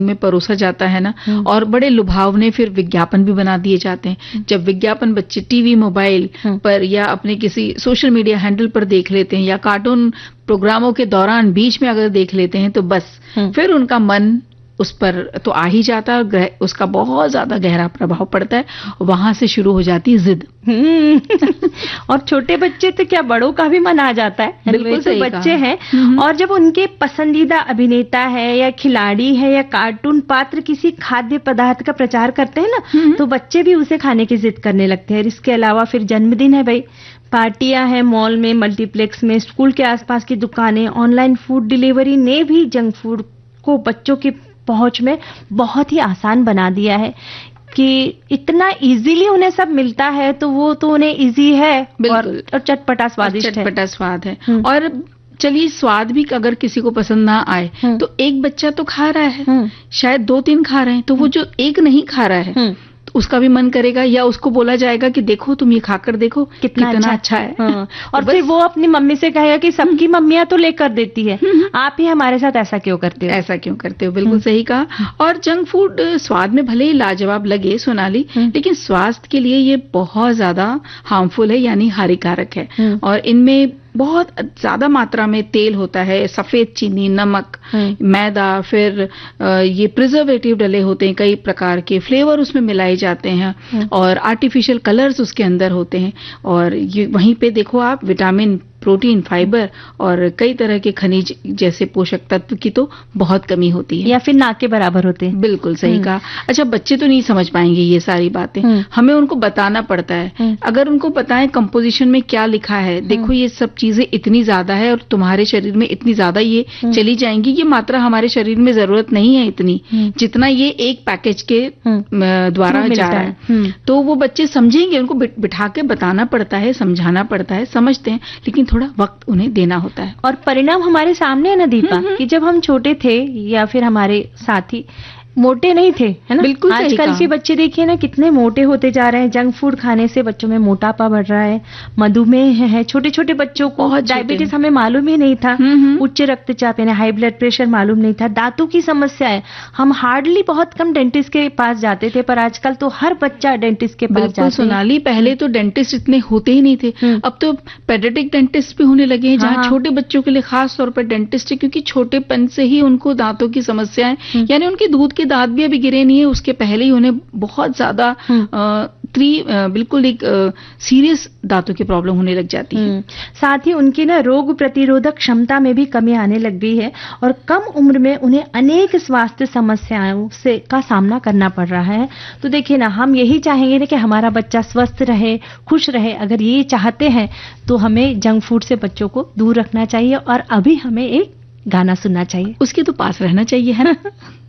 में परोसा जाता है ना, और बड़े लुभावने फिर विज्ञापन भी बना दिए जाते हैं। जब विज्ञापन बच्चे टीवी मोबाइल पर या अपने किसी सोशल मीडिया हैंडल पर देख लेते हैं या कार्टून प्रोग्रामों के दौरान बीच में अगर देख लेते हैं तो बस फिर उनका मन उस पर तो आ ही जाता है और उसका बहुत ज्यादा गहरा प्रभाव पड़ता है। वहां से शुरू हो जाती है जिद। और छोटे बच्चे तो क्या, बड़ों का भी मन आ जाता है। बिल्कुल तो बच्चे हैं और जब उनके पसंदीदा अभिनेता है या खिलाड़ी है या कार्टून पात्र किसी खाद्य पदार्थ का प्रचार करते हैं ना, तो बच्चे भी उसे खाने की जिद करने लगते हैं। इसके अलावा फिर जन्मदिन है भाई, पार्टियां हैं मॉल में, मल्टीप्लेक्स में, स्कूल के आसपास की दुकानें, ऑनलाइन फूड डिलीवरी ने भी जंक फूड को बच्चों की पहुंच में बहुत ही आसान बना दिया है कि इतना इजीली उन्हें सब मिलता है, तो वो तो उन्हें इजी है और चटपटा स्वादिष्ट है, चटपटा स्वाद है। और चलिए स्वाद भी अगर किसी को पसंद ना आए तो एक बच्चा तो खा रहा है, शायद 2-3 खा रहे हैं, तो वो जो एक नहीं खा रहा है उसका भी मन करेगा या उसको बोला जाएगा कि देखो तुम ये खाकर देखो कितना अच्छा है। और फिर वो अपनी मम्मी से कहेगा कि सबकी मम्मियां तो लेकर देती है, आप ही हमारे साथ ऐसा क्यों करते हो। बिल्कुल सही कहा। और जंक फूड स्वाद में भले ही लाजवाब लगे सोनाली, लेकिन स्वास्थ्य के लिए ये बहुत ज्यादा हार्मफुल है, यानी हानिकारक है। और इनमें बहुत ज्यादा मात्रा में तेल होता है, सफेद चीनी, नमक, मैदा, फिर ये प्रिजर्वेटिव डले होते हैं, कई प्रकार के फ्लेवर उसमें मिलाए जाते हैं और आर्टिफिशियल कलर्स उसके अंदर होते हैं। और ये वहीं पे देखो आप विटामिन, प्रोटीन, फाइबर और कई तरह के खनिज जैसे पोषक तत्व की तो बहुत कमी होती है, या फिर ना के बराबर होते हैं। बिल्कुल सही कहा। अच्छा, बच्चे तो नहीं समझ पाएंगे ये सारी बातें, हमें उनको बताना पड़ता है। अगर उनको बताएं कंपोजिशन में क्या लिखा है, देखो ये सब चीजें इतनी ज्यादा है और तुम्हारे शरीर में इतनी ज्यादा ये चली जाएंगी, ये मात्रा हमारे शरीर में जरूरत नहीं है इतनी जितना ये एक पैकेज के द्वारा जा रहा है, तो वो बच्चे समझेंगे। उनको बिठा के बताना पड़ता है, समझाना पड़ता है, समझते हैं, लेकिन थोड़ा वक्त उन्हें देना होता है। और परिणाम हमारे सामने है ना दीपा, कि जब हम छोटे थे या फिर हमारे साथी मोटे नहीं थे, है ना। बिल्कुल आजकल के बच्चे देखिए ना कितने मोटे होते जा रहे हैं। जंक फूड खाने से बच्चों में मोटापा बढ़ रहा है, मधुमेह है, छोटे छोटे बच्चों को डायबिटीज हमें मालूम ही नहीं था, उच्च रक्तचाप यानी हाई ब्लड प्रेशर मालूम नहीं था, दांतों की समस्या है। हम हार्डली बहुत कम डेंटिस्ट के पास जाते थे, पर आजकल तो हर बच्चा डेंटिस्ट के पास जाता है। सोनाली, पहले तो डेंटिस्ट इतने होते ही नहीं थे, अब तो पेडियाट्रिक डेंटिस्ट भी होने लगे हैं, जहाँ छोटे बच्चों के लिए खास तौर पर डेंटिस्ट है, क्योंकि छोटेपन से ही उनको दांतों की समस्याएं, यानी उनके दूध के दांत भी अभी गिरे नहीं है, उसके पहले ही उन्हें बहुत ज्यादा बिल्कुल एक सीरियस दांतों की प्रॉब्लम होने लग जाती है। साथ ही उनकी ना रोग प्रतिरोधक क्षमता में भी कमी आने लग गई है और कम उम्र में उन्हें अनेक स्वास्थ्य समस्याओं से का सामना करना पड़ रहा है। तो देखिए ना, हम यही चाहेंगे ना कि हमारा बच्चा स्वस्थ रहे, खुश रहे। अगर ये चाहते हैं तो हमें जंक फूड से बच्चों को दूर रखना चाहिए और अभी हमें एक गाना सुनना चाहिए, उसके तो पास रहना चाहिए, है ना।